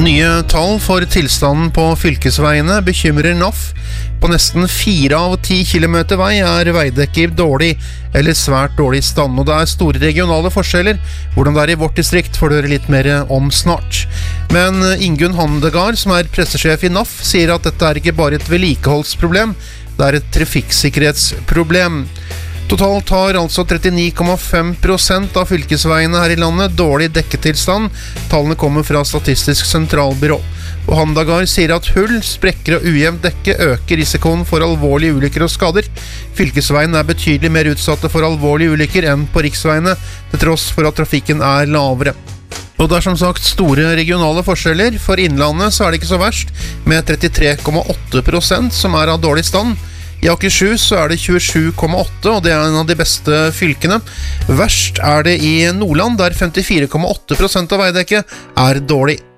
Nye tall for tilstanden på fylkesveiene bekymrer NAF. På nesten 4 av 10 kilometer vei veidekket i dårlig eller svært dårlig stand, og det store regionale forskjeller. Hvordan det i vårt distrikt får du høre litt mer om snart. Men Ingunn Handegard, som pressesjef i NAF, sier at dette ikke bare et vedlikeholdsproblem, det et trafikksikkerhetsproblem. Totalt har altså 39,5% av fylkesveiene her i landet dårlig dekketilstand. Tallene kommer fra Statistisk sentralbyrå. Og Handegard sier at hull, sprekker og ujevnt dekke øker risikoen for alvorlige ulykker og skader. Fylkesveiene betydelig mer utsatte for alvorlige ulykker enn på riksveiene, til tross for at trafikken lavere. Og det som sagt store regionale forskjeller. For Innlandet så det ikke så verst, med 33,8% som av dårlig stand. I Akershus så det 27,8%, og det en av de beste fylkene. Verst det i Nordland, der 54,8% av veidekket dårlig.